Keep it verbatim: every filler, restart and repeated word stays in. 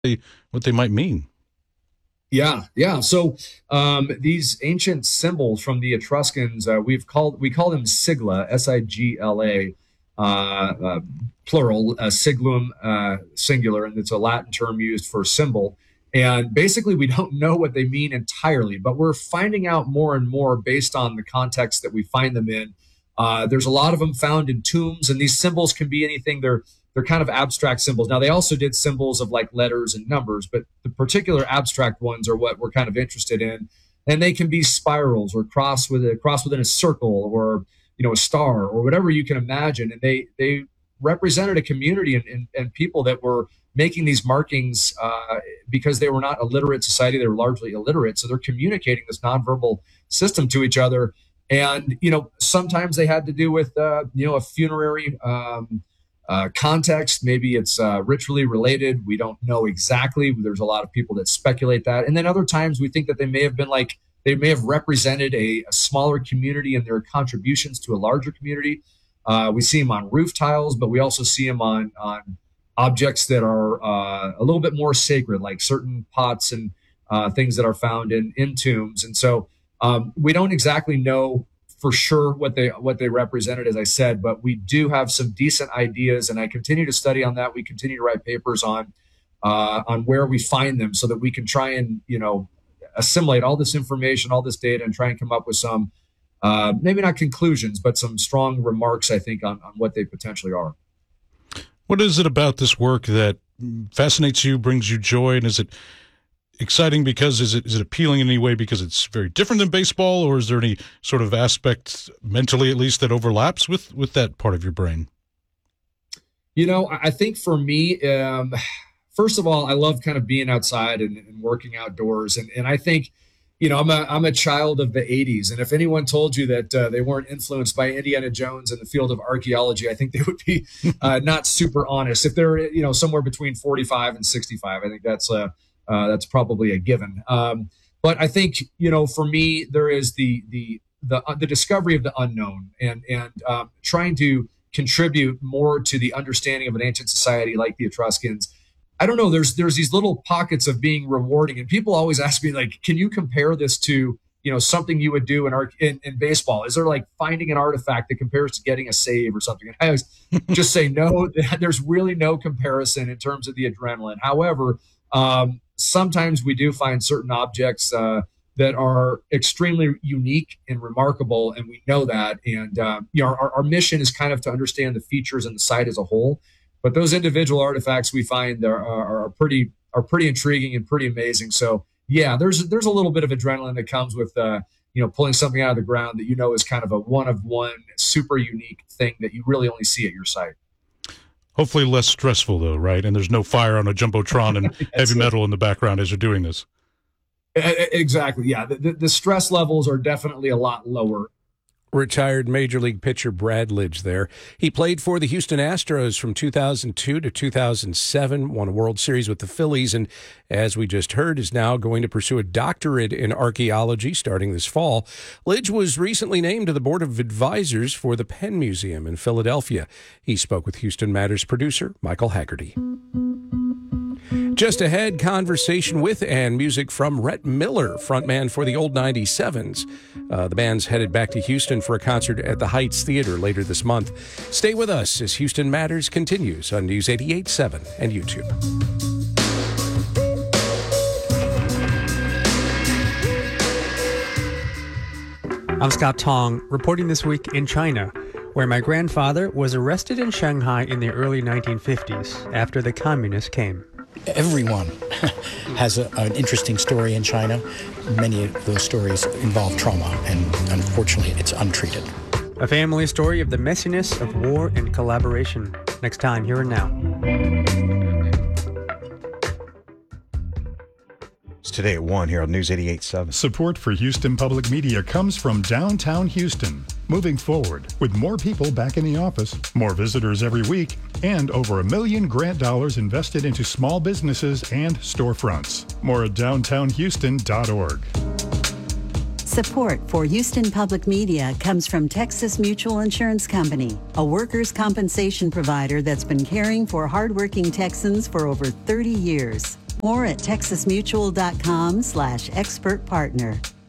they, what they might mean. Yeah, yeah. So um, these ancient symbols from the Etruscans, uh, we've called we call them sigla, S I G L A, uh, uh, plural, uh, siglum, uh, singular, and it's a Latin term used for symbol. And basically, we don't know what they mean entirely, but we're finding out more and more based on the context that we find them in. Uh, there's a lot of them found in tombs, and these symbols can be anything. They're they're kind of abstract symbols. Now, they also did symbols of like letters and numbers, but the particular abstract ones are what we're kind of interested in. And they can be spirals or cross with a cross within a circle, or, you know, a star, or whatever you can imagine. And they they represented a community and, and, and people that were making these markings uh, because they were not a literate society. They were largely illiterate. So they're communicating this nonverbal system to each other. And, you know, sometimes they had to do with, uh, you know, a funerary um, Uh, context. Maybe it's uh, ritually related. We don't know exactly. There's a lot of people that speculate that. And then other times we think that they may have been like, they may have represented a, a smaller community and their contributions to a larger community. Uh, we see them on roof tiles, but we also see them on, on objects that are uh, a little bit more sacred, like certain pots and uh, things that are found in, in tombs. And so um, we don't exactly know for sure what they what they represented, as I said, but we do have some decent ideas, and I continue to study on that. We continue to write papers on uh, on where we find them, so that we can try and, you know, assimilate all this information, all this data, and try and come up with some uh, maybe not conclusions, but some strong remarks, I think, on, on what they potentially are. What is it about this work that fascinates you, brings you joy, and is it exciting because is it is it appealing in any way because it's very different than baseball, or is there any sort of aspect, mentally at least, that overlaps with with that part of your brain? You know, I think for me, um, first of all, I love kind of being outside and, and working outdoors, and and I think, you know, I'm a I'm a child of the eighties, and if anyone told you that uh, they weren't influenced by Indiana Jones in the field of archaeology, I think they would be uh, not super honest. If they're, you know, somewhere between forty-five and sixty-five, I think that's a Uh, that's probably a given. Um, but I think, you know, for me, there is the the the uh, the discovery of the unknown, and and um, trying to contribute more to the understanding of an ancient society like the Etruscans. I don't know. There's there's these little pockets of being rewarding, and people always ask me, like, can you compare this to, you know, something you would do in art in, in baseball? Is there like finding an artifact that compares to getting a save or something? And I always just say no. There's really no comparison in terms of the adrenaline. However, um, sometimes we do find certain objects uh, that are extremely unique and remarkable, and we know that. And uh, you know, our, our mission is kind of to understand the features and the site as a whole. But those individual artifacts we find are, are, are pretty are pretty intriguing and pretty amazing. So yeah, there's there's a little bit of adrenaline that comes with uh, you know, pulling something out of the ground that you know is kind of a one of one, super unique thing that you really only see at your site. Hopefully less stressful, though, right? And there's no fire on a Jumbotron and heavy metal in the background as you're doing this. Exactly, yeah. The, the, the stress levels are definitely a lot lower. Retired Major League pitcher Brad Lidge there. He played for the Houston Astros from two thousand two to two thousand seven, won a World Series with the Phillies, and as we just heard, is now going to pursue a doctorate in archaeology starting this fall. Lidge was recently named to the Board of Advisors for the Penn Museum in Philadelphia. He spoke with Houston Matters producer Michael Haggerty. Just ahead, conversation with and music from Rhett Miller, frontman for the Old ninety-sevens. Uh, the band's headed back to Houston for a concert at the Heights Theater later this month. Stay with us as Houston Matters continues on News eighty-eight point seven and YouTube. I'm Scott Tong, reporting this week in China, where my grandfather was arrested in Shanghai in the early nineteen fifties after the communists came. Everyone has a, an interesting story in China. Many of those stories involve trauma, and unfortunately, it's untreated. A family story of the messiness of war and collaboration. Next time, Here and Now. It's today at one here on News eighty-eight point seven. Support for Houston Public Media comes from downtown Houston. Moving forward with more people back in the office, more visitors every week, and over a million grant dollars invested into small businesses and storefronts. More at downtown houston dot org. Support for Houston Public Media comes from Texas Mutual Insurance Company, a workers' compensation provider that's been caring for hardworking Texans for over thirty years. More at texasmutual.com slash expert partner.